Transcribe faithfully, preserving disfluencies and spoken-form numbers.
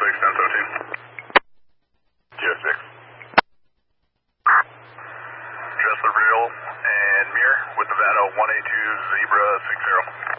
six, ten seventeen. G S six. Dressler Real and Mirror with Nevada one eight two Zebra six zero.